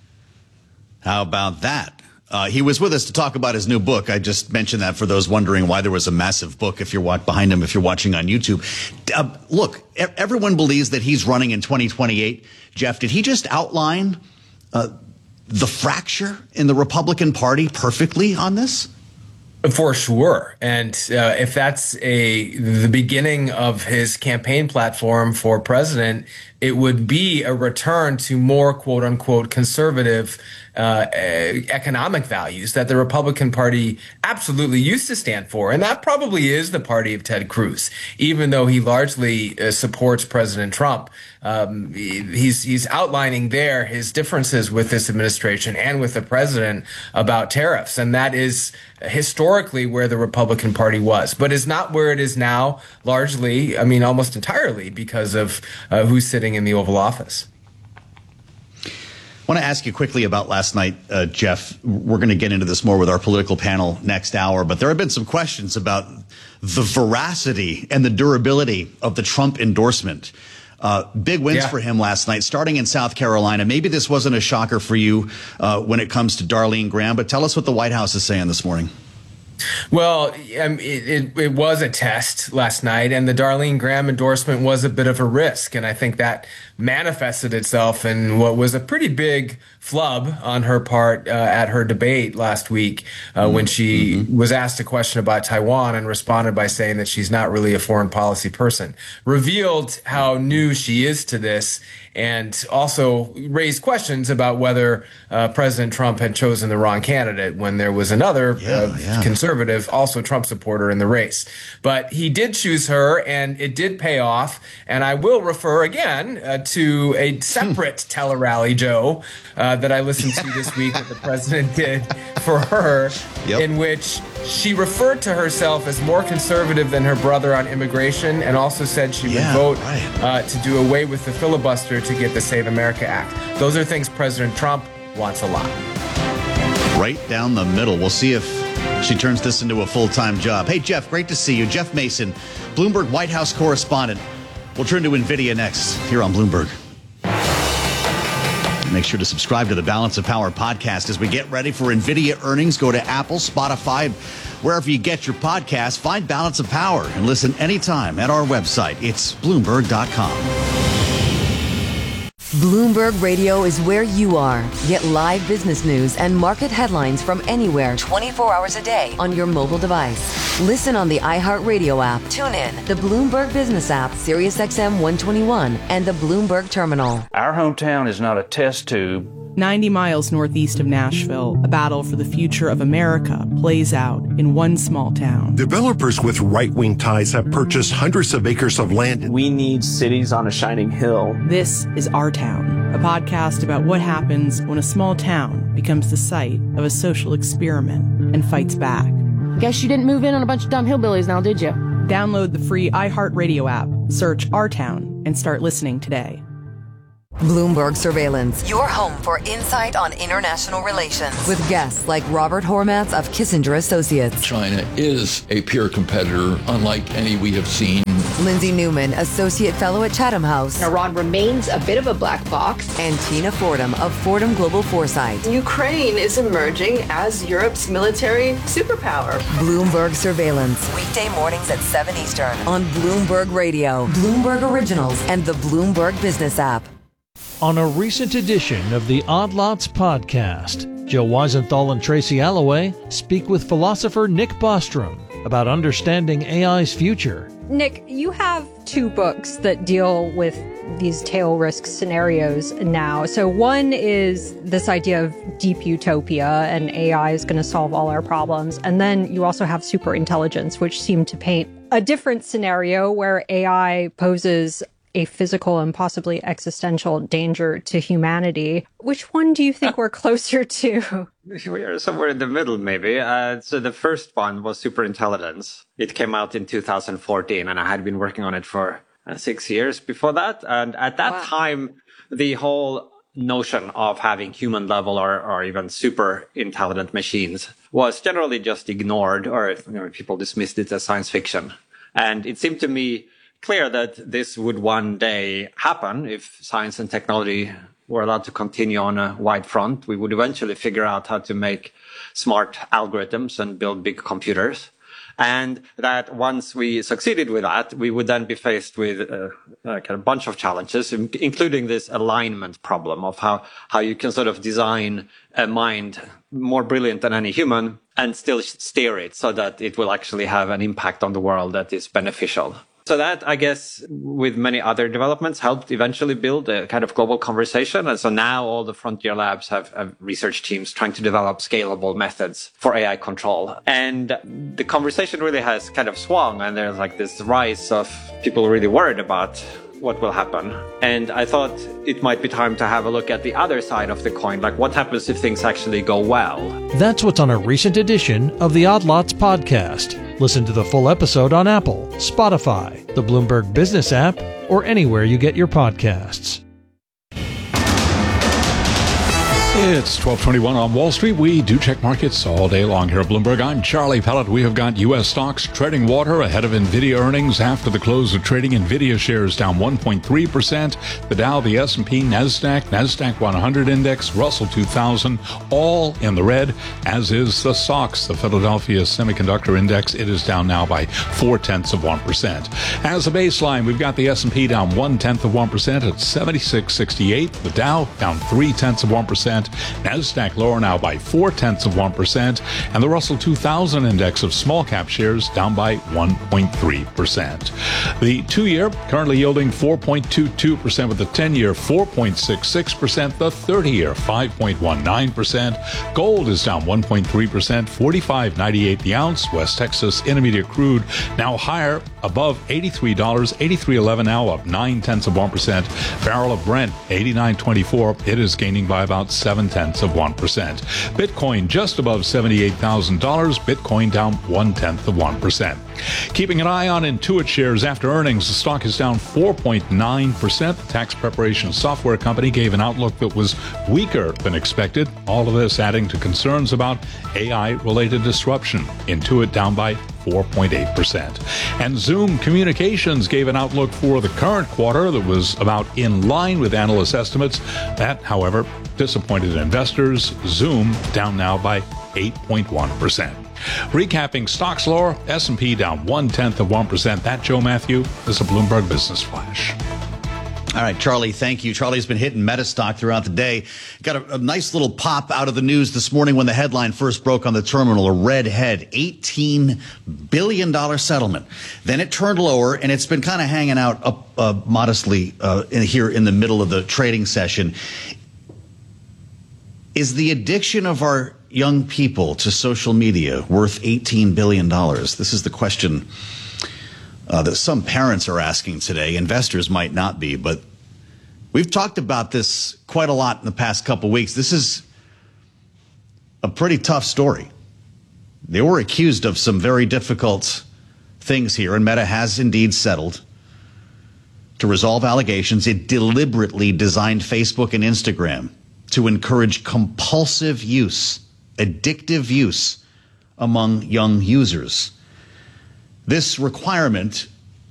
How about that? Uh, he was with us to talk about his new book. I just mentioned that for those wondering why there was a massive book if you're watch behind him, if you're watching on YouTube. Uh, look, e- everyone believes that he's running in twenty twenty-eight. Jeff, did he just outline uh, the fracture in the Republican Party perfectly on this? For sure. And uh, if that's a the beginning of his campaign platform for president, it would be a return to more, quote unquote, conservative uh, economic values that the Republican Party absolutely used to stand for. And that probably is the party of Ted Cruz, even though he largely uh, supports President Trump. Um, he's he's outlining there his differences with this administration and with the president about tariffs. And that is historically where the Republican Party was, but is not where it is now, largely, I mean, almost entirely because of uh, who's sitting in the Oval Office. I want to ask you quickly about last night, uh, Jeff. We're going to get into this more with our political panel next hour, but there have been some questions about the veracity and the durability of the Trump endorsement. Uh, big wins yeah. for him last night, starting in South Carolina. Maybe this wasn't a shocker for you uh, when it comes to Darlene Graham, but tell us what the White House is saying this morning. Well, um, it, it, it was a test last night, and the Darlene Graham endorsement was a bit of a risk. And I think that manifested itself in what was a pretty big flub on her part uh, at her debate last week uh, mm-hmm. when she mm-hmm. was asked a question about Taiwan and responded by saying that she's not really a foreign policy person. Revealed how new she is to this, and also raised questions about whether uh, President Trump had chosen the wrong candidate when there was another yeah, uh, yeah. concern conservative, also Trump supporter in the race. But he did choose her, and it did pay off. And I will refer again uh, to a separate tele-rally, Joe, uh, that I listened to this week that the president did for her, yep. in which she referred to herself as more conservative than her brother on immigration, and also said she yeah, would vote right. uh, to do away with the filibuster to get the Save America Act. Those are things President Trump wants a lot. Right down the middle. We'll see if she turns this into a full-time job. Hey, Jeff, great to see you. Jeff Mason, Bloomberg White House correspondent. We'll turn to NVIDIA next here on Bloomberg. Make sure to subscribe to the Balance of Power podcast as we get ready for NVIDIA earnings. Go to Apple, Spotify, wherever you get your podcasts. Find Balance of Power and listen anytime at our website. It's Bloomberg dot com. Bloomberg Radio is where you are. Get live business news and market headlines from anywhere twenty-four hours a day on your mobile device. Listen on the iHeartRadio app. Tune in the Bloomberg Business app, Sirius X M one twenty-one, and the Bloomberg Terminal. Our hometown is not a test tube. ninety miles northeast of Nashville, a battle for the future of America plays out in one small town. Developers with right-wing ties have purchased hundreds of acres of land. We need cities on a shining hill. This is Our Town, a podcast about what happens when a small town becomes the site of a social experiment and fights back. Guess you didn't move in on a bunch of dumb hillbillies now, did you? Download the free iHeartRadio app, search Our Town, and start listening today. Bloomberg Surveillance, your home for insight on international relations, with guests like Robert Hormats of Kissinger Associates. China is a peer competitor unlike any we have seen. Lindsay Newman, Associate Fellow at Chatham House. Iran remains a bit of a black box. And Tina Fordham of Fordham Global Foresight. Ukraine is emerging as Europe's military superpower. Bloomberg Surveillance, weekday mornings at seven Eastern on Bloomberg Radio, Bloomberg Originals, and the Bloomberg Business app. On a recent edition of the Odd Lots podcast, Joe Weisenthal and Tracy Alloway speak with philosopher Nick Bostrom about understanding A I's future. Nick, you have two books that deal with these tail risk scenarios now. So one is this idea of deep utopia and A I is going to solve all our problems. And then you also have superintelligence, which seem to paint a different scenario where A I poses a physical and possibly existential danger to humanity. Which one do you think we're closer to? We are somewhere in the middle, maybe. Uh, so the first one was superintelligence. It came out in two thousand fourteen, and I had been working on it for uh, six years before that. And at that wow. time, the whole notion of having human level or, or even super intelligent machines was generally just ignored, or you know, people dismissed it as science fiction. And it seemed to me clear that this would one day happen if science and technology were allowed to continue on a wide front. We would eventually figure out how to make smart algorithms and build big computers. And that once we succeeded with that, we would then be faced with a, a kind of bunch of challenges, including this alignment problem of how, how you can sort of design a mind more brilliant than any human and still steer it so that it will actually have an impact on the world that is beneficial. So that, I guess, with many other developments, helped eventually build a kind of global conversation. And so now all the frontier labs have, have research teams trying to develop scalable methods for A I control. And the conversation really has kind of swung, and there's like this rise of people really worried about what will happen. And I thought it might be time to have a look at the other side of the coin, like what happens if things actually go well. That's what's on a recent edition of the Odd Lots podcast. Listen to the full episode on Apple, Spotify, the Bloomberg Business app, or anywhere you get your podcasts. It's twelve twenty-one on Wall Street. We do check markets all day long here at Bloomberg. I'm Charlie Pellet. We have got U S stocks treading water ahead of NVIDIA earnings. After the close of trading, NVIDIA shares down one point three percent. The Dow, the S and P, NASDAQ, NASDAQ one hundred index, Russell two thousand, all in the red, as is the S O X, the Philadelphia Semiconductor Index. It is down now by four-tenths of one percent. As a baseline, we've got the S and P down one-tenth of one percent at seventy-six sixty-eight. The Dow down three-tenths of one percent percent. NASDAQ lower now by four tenths of one percent. And the Russell two thousand index of small cap shares down by one point three percent. The two-year currently yielding four point two two percent, with the ten-year four point six six percent, the thirty-year five point one nine percent. Gold is down one point three percent, forty-five ninety-eight the ounce. West Texas Intermediate crude now higher above eighty-three dollars, eighty-three eleven now, up nine tenths of one percent. Barrel of Brent eighty-nine twenty-four, it is gaining by about seven tenths of one percent. Bitcoin just above seventy-eight thousand dollars, Bitcoin down one tenth of one percent. Keeping an eye on Intuit shares after earnings, the stock is down four point nine percent. The tax preparation software company gave an outlook that was weaker than expected. All of this adding to concerns about A I-related disruption. Intuit down by four point eight percent. And Zoom Communications gave an outlook for the current quarter that was about in line with analyst estimates. That, however, disappointed investors. Zoom down now by eight point one percent. Recapping stocks lower, S and P down one-tenth of one percent. That, Joe Matthew, is a Bloomberg Business Flash. All right, Charlie, thank you. Charlie's been hitting Meta stock throughout the day. Got a, a nice little pop out of the news this morning when the headline first broke on the terminal, a red head, eighteen billion dollars settlement. Then it turned lower, and it's been kind of hanging out up uh, modestly uh, in, here in the middle of the trading session. Is the addiction of our young people to social media worth eighteen billion dollars? This is the question Uh, that some parents are asking today. Investors might not be, but we've talked about this quite a lot in the past couple weeks. This is a pretty tough story. They were accused of some very difficult things here, and Meta has indeed settled to resolve allegations. It deliberately designed Facebook and Instagram to encourage compulsive use, addictive use among young users. This requirement,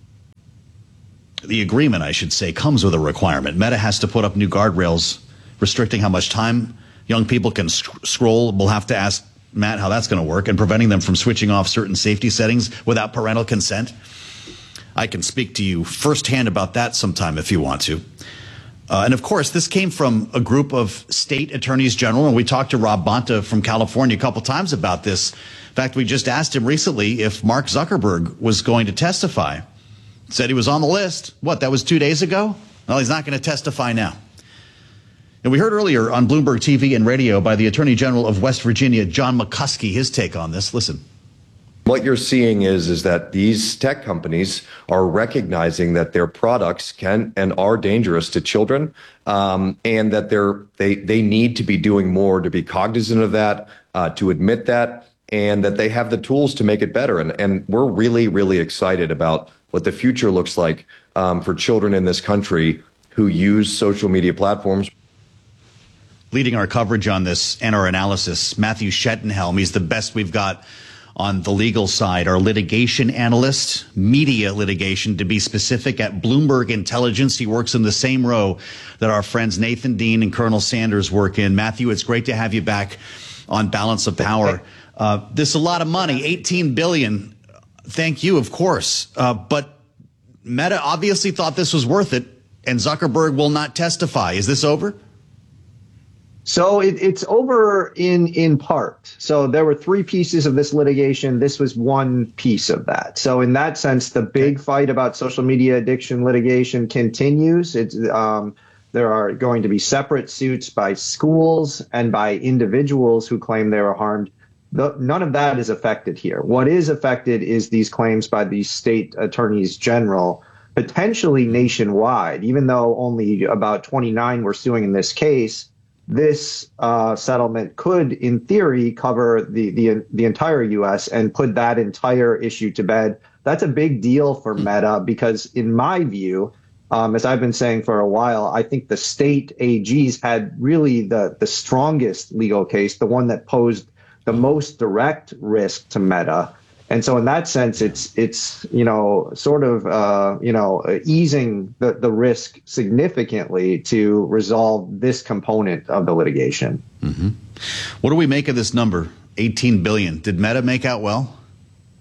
the agreement, I should say, comes with a requirement. Meta has to put up new guardrails restricting how much time young people can sc- scroll. We'll have to ask Matt how that's going to work, and preventing them from switching off certain safety settings without parental consent. I can speak to you firsthand about that sometime if you want to. Uh, and of course, this came from a group of state attorneys general, and we talked to Rob Bonta from California a couple times about this. In fact, we just asked him recently if Mark Zuckerberg was going to testify. Said he was on the list. What, that was two days ago? Well, he's not going to testify now. And we heard earlier on Bloomberg T V and radio by the Attorney General of West Virginia, John McCuskey, his take on this. Listen. What you're seeing is, is that these tech companies are recognizing that their products can and are dangerous to children, um, and that they're, they, they need to be doing more to be cognizant of that, uh, to admit that, and that they have the tools to make it better. And, and we're really, really excited about what the future looks like um, for children in this country who use social media platforms. Leading our coverage on this and our analysis, Matthew Schettenhelm. He's the best we've got on the legal side, our litigation analyst, media litigation, to be specific, at Bloomberg Intelligence. He works in the same row that our friends Nathan Dean and Colonel Sanders work in. Matthew, it's great to have you back on Balance of Power. Uh, this is a lot of money, eighteen billion dollars. Thank you, of course. Uh, but Meta obviously thought this was worth it, and Zuckerberg will not testify. Is this over? So it, it's over in in part. So there were three pieces of this litigation. This was one piece of that. So in that sense, the big fight about social media addiction litigation continues. It's um, there are going to be separate suits by schools and by individuals who claim they were harmed. The, none of that is affected here. What is affected is these claims by the state attorneys general, potentially nationwide. Even though only about twenty-nine were suing in this case, this uh, settlement could, in theory, cover the, the the entire U S and put that entire issue to bed. That's a big deal for Meta because, in my view, um, as I've been saying for a while, I think the state A Gs had really the the strongest legal case, the one that posed the most direct risk to Meta. And so in that sense, it's, it's you know, sort of, uh, you know, easing the, the risk significantly to resolve this component of the litigation. Mm-hmm. What do we make of this number, eighteen billion dollars? Did Meta make out well?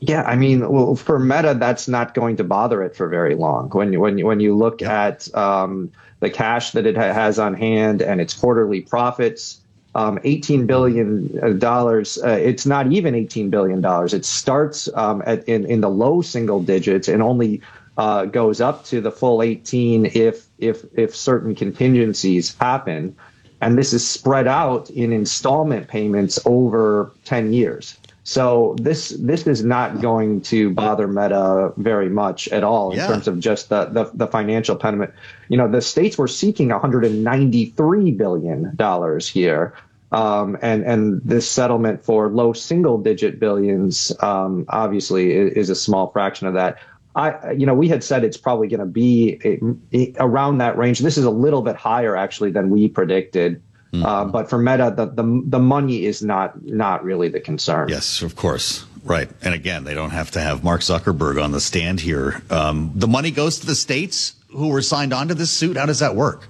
Yeah, I mean, well, for Meta, that's not going to bother it for very long. When when when you look yep. at um, the cash that it ha- has on hand and its quarterly profits, um, eighteen billion dollars. Uh, it's not even eighteen billion dollars. It starts um, at in, in the low single digits and only uh, goes up to the full eighteen if if if certain contingencies happen, and this is spread out in installment payments over ten years. So this this is not going to bother Meta very much at all in yeah. terms of just the, the, the financial payment. You know, the states were seeking one hundred ninety-three billion dollars here. Um, and, and this settlement for low single digit billions, um, obviously is, is a small fraction of that. I, you know, we had said it's probably going to be a, a, around that range. This is a little bit higher actually than we predicted. Mm-hmm. Uh, but for Meta, the, the the money is not not really the concern. Yes, of course. Right. And again, they don't have to have Mark Zuckerberg on the stand here. Um, the money goes to the states who were signed on to this suit. How does that work?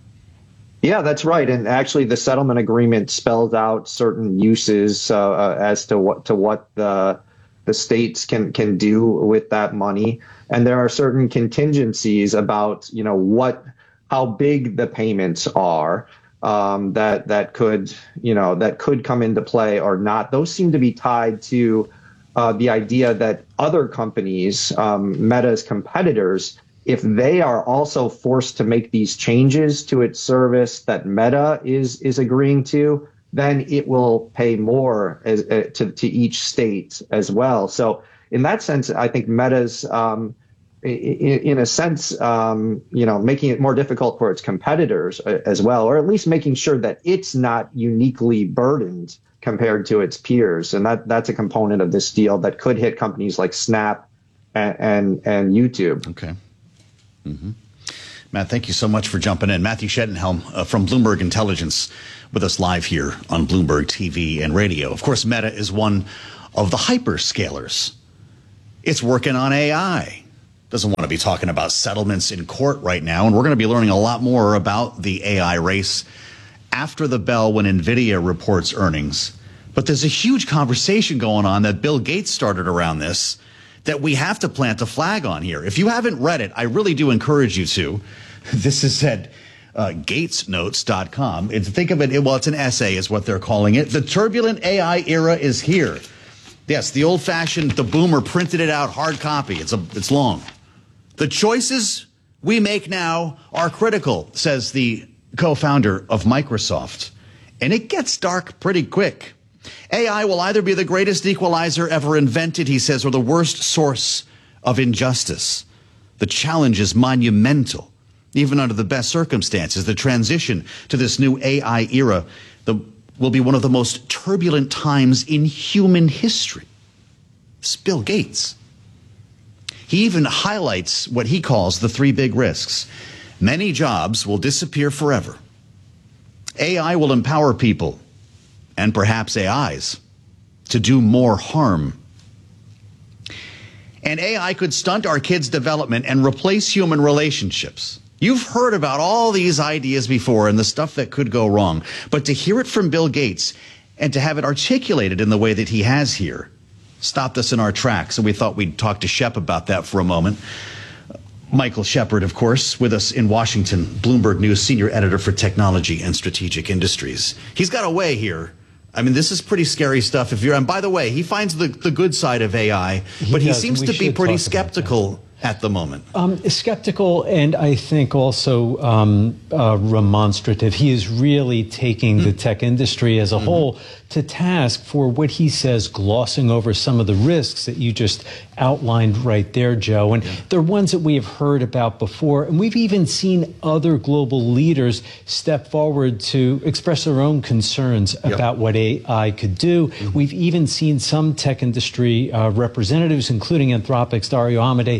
Yeah, that's right. And actually, the settlement agreement spells out certain uses uh, uh, as to what to what the the states can can do with that money. And there are certain contingencies about, you know, what how big the payments are. Um, that that could, you know, that could come into play or not. Those seem to be tied to uh, the idea that other companies, um, Meta's competitors, if they are also forced to make these changes to its service that Meta is is agreeing to, then it will pay more as, uh, to to each state as well. So in that sense, I think Meta's um, In, in a sense, um, you know, making it more difficult for its competitors as well, or at least making sure that it's not uniquely burdened compared to its peers. And that that's a component of this deal that could hit companies like Snap and and, and YouTube. Okay. Mm-hmm. Matt, thank you so much for jumping in. Matthew Schetenhelm uh, from Bloomberg Intelligence with us live here on Bloomberg T V and radio. Of course, Meta is one of the hyperscalers. It's working on A I. Doesn't want to be talking about settlements in court right now. And we're going to be learning a lot more about the A I race after the bell when NVIDIA reports earnings. But there's a huge conversation going on that Bill Gates started around this that we have to plant a flag on here. If you haven't read it, I really do encourage you to. This is at uh, Gates Notes dot com. And think of it, well, it's an essay is what they're calling it. The turbulent A I era is here. Yes, the old-fashioned, the boomer printed it out, hard copy. It's a, it's long. The choices we make now are critical, says the co-founder of Microsoft. And it gets dark pretty quick. A I will either be the greatest equalizer ever invented, he says, or the worst source of injustice. The challenge is monumental. Even under the best circumstances, the transition to this new A I era the, will be one of the most turbulent times in human history. It's Bill Gates. He even highlights what he calls the three big risks. Many jobs will disappear forever. A I will empower people, and perhaps A Is, to do more harm. And A I could stunt our kids' development and replace human relationships. You've heard about all these ideas before and the stuff that could go wrong. But to hear it from Bill Gates and to have it articulated in the way that he has here stopped us in our tracks, and we thought we'd talk to Shep about that for a moment. Michael Shepard, of course, with us in Washington, Bloomberg News senior editor for technology and strategic industries. He's got a way here. I mean, this is pretty scary stuff. If you're, and by the way, he finds the, the good side of A I, he but he does, seems to be pretty skeptical at the moment. Um, skeptical, and I think also um, uh, remonstrative. He is really taking mm-hmm. the tech industry as a mm-hmm. whole to task for what he says, glossing over some of the risks that you just outlined right there, Joe. And yeah. they're ones that we have heard about before. And we've even seen other global leaders step forward to express their own concerns yep. about what A I could do. Mm-hmm. We've even seen some tech industry uh, representatives, including Anthropic's Dario Amodei,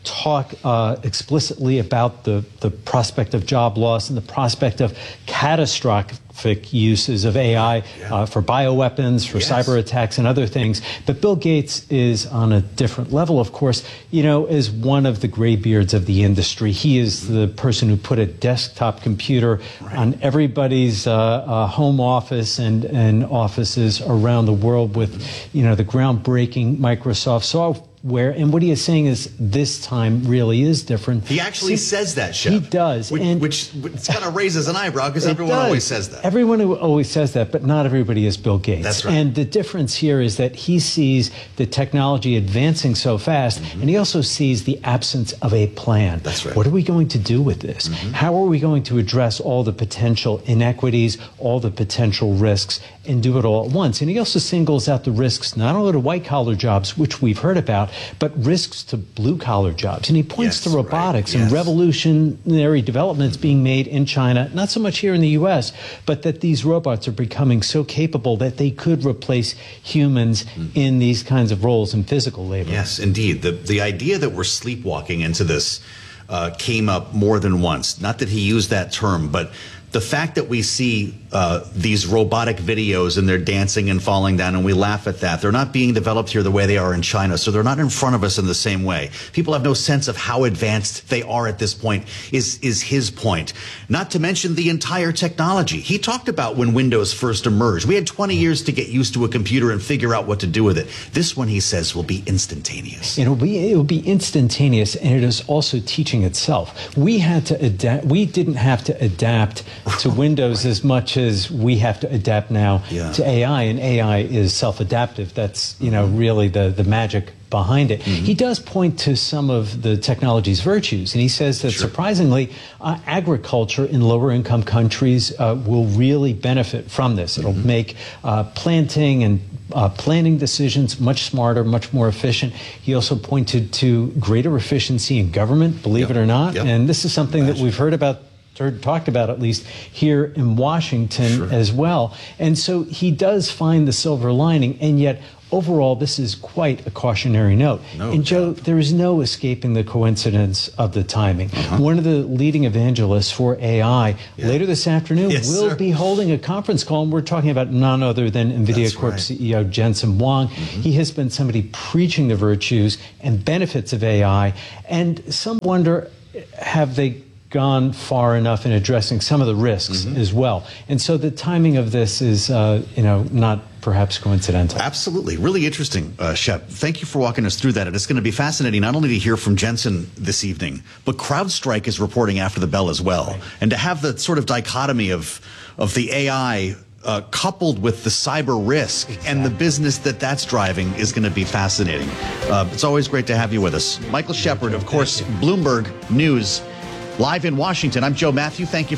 talk uh, explicitly about the, the prospect of job loss and the prospect of catastrophic uses of A I yeah. uh, for bioweapons, for yes. cyber attacks, and other things. But Bill Gates is on a different level, of course, you know, as one of the graybeards of the industry. He is the person who put a desktop computer right. on everybody's uh, uh, home office and, and offices around the world with, you know, the groundbreaking Microsoft software. Where and what he is saying is this time really is different. He actually See, says that, Shep. He does, which, and which, which kind of raises an eyebrow because everyone does. always says that. Everyone always says that, but not everybody is Bill Gates. That's right. And the difference here is that he sees the technology advancing so fast, mm-hmm. and he also sees the absence of a plan. That's right. What are we going to do with this? Mm-hmm. How are we going to address all the potential inequities, all the potential risks, and do it all at once? And he also singles out the risks not only to white collar jobs, which we've heard about, but risks to blue collar jobs. And he points yes, to robotics right. yes. and revolutionary developments being made in China, not so much here in the U S, but that these robots are becoming so capable that they could replace humans mm. in these kinds of roles in physical labor. Yes, indeed. The, the idea that we're sleepwalking into this uh, came up more than once. Not that he used that term, but the fact that we see uh, these robotic videos and they're dancing and falling down and we laugh at that. They're not being developed here the way they are in China, so they're not in front of us in the same way. People have no sense of how advanced they are at this point, is, is his point. Not to mention the entire technology. He talked about when Windows first emerged. We had twenty years to get used to a computer and figure out what to do with it. This one, he says, will be instantaneous. It'll be, it'll be instantaneous, and it is also teaching itself. We had to adapt. We didn't have to adapt to Windows as much as we have to adapt now yeah. to A I, and A I is self-adaptive. That's, you know, really the, the magic behind it. Mm-hmm. He does point to some of the technology's virtues, and he says that sure. surprisingly, uh, agriculture in lower income countries uh, will really benefit from this. It'll mm-hmm. make uh, planting and uh, planning decisions much smarter, much more efficient. He also pointed to greater efficiency in government, believe yep. it or not, yep. and this is something Imagine. that we've heard about Heard, talked about at least here in Washington sure. as well. And so he does find the silver lining, and yet overall this is quite a cautionary note. No, and Joe, yeah. there is no escaping the coincidence of the timing. Uh-huh. One of the leading evangelists for A I yeah. later this afternoon yes, will sir. be holding a conference call, and we're talking about none other than NVIDIA That's Corp right. C E O Jensen Huang. Mm-hmm. He has been somebody preaching the virtues and benefits of A I, and some wonder, have they gone far enough in addressing some of the risks mm-hmm. as well? And so the timing of this is, uh, you know, not perhaps coincidental. Absolutely. Really interesting, uh, Shep. Thank you for walking us through that. And it's going to be fascinating not only to hear from Jensen this evening, but CrowdStrike is reporting after the bell as well. Right. And to have the sort of dichotomy of, of the A I Uh, coupled with the cyber risk exactly. and the business that that's driving is going to be fascinating. Uh, it's always great to have you with us. Michael Shepard, of course, Bloomberg News, live in Washington. I'm Joe Matthew. Thank you.